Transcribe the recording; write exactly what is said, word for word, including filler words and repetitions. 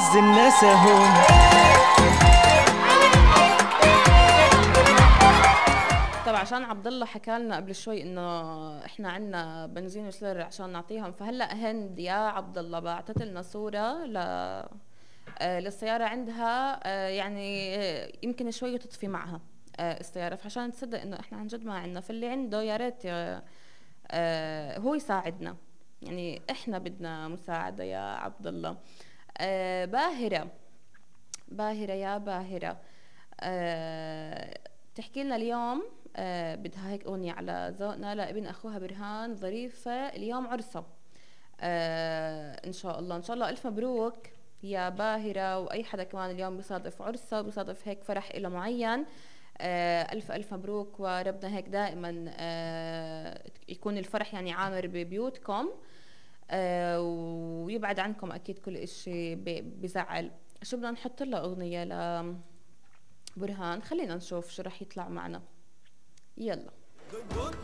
أعز الناس أهون. طبعا عشان عبد الله حكى لنا قبل شوي انه احنا عندنا بنزين وسولر عشان نعطيهم، فهلا هند يا عبد الله بعثت لنا صوره ل آه، للسياره عندها، آه، يعني آه، يمكن شوي تطفي معها آه، السياره، فعشان تصدق انه احنا عن جد ما عندنا، فاللي عنده يا ريت آه، آه، هو يساعدنا، يعني احنا بدنا مساعده يا عبد الله. آه، باهره، باهره يا باهره، أه تحكي لنا اليوم، أه بدها هيك أغنية على ذوقنا لابن أخوها برهان ظريفة، اليوم عرسها. أه إن شاء الله إن شاء الله ألف مبروك يا باهرة، وأي حدا كمان اليوم بيصادف عرسها، بيصادف هيك فرح إله معين. أه ألف ألف مبروك، وربنا هيك دائما أه يكون الفرح يعني عامر ببيوتكم، أه ويبعد عنكم أكيد كل إشي بزعل. شو بدنا نحط لها أغنية ل برهان؟ خلينا نشوف شو رح يطلع معنا. يلا.